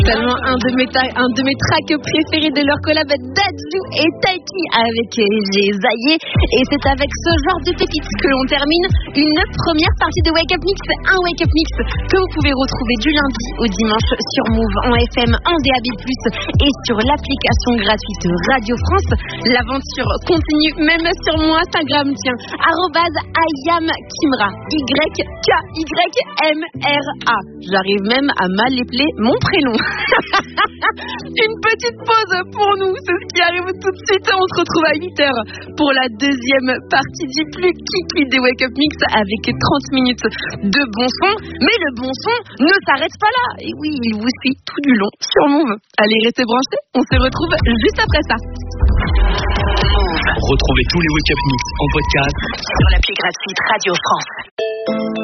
Seulement un de mes tracks préférés de leur collab, Dadju et Taiki avec Zaye. Et c'est avec ce genre de pépites que l'on termine une première partie de Wake Up Mix. Un Wake Up Mix que vous pouvez retrouver du lundi au dimanche sur Move, en FM, en DAB+, et sur l'application gratuite Radio France. L'aventure continue même sur mon Instagram, tiens, @IamKimra, YKYMRA. J'arrive même à mal épeler mon prénom. Une petite pause pour nous, c'est ce qui arrive tout de suite. On se retrouve à 8h pour la deuxième partie du plus kiki des Wake Up Mix avec 30 minutes de bon son. Mais le bon son ne s'arrête pas là. Et oui, il vous suit tout du long sur Move. Allez, restez branchés, on se retrouve juste après ça. Retrouvez tous les Wake Up Mix en podcast sur l'appli gratuite Radio France.